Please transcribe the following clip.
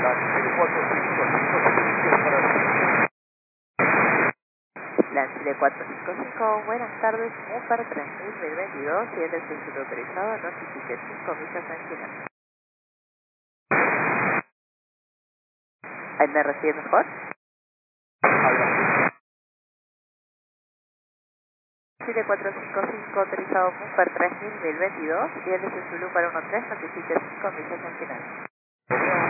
La Chile 455, buenas tardes, Mufar 3022, si es el circuito autorizado, notifique 5 millas en final. ¿Ahí me recibe mejor? Chile 455, autorizado Mufar 3022, si es el Zulu para 13, notifique 5 millas en final.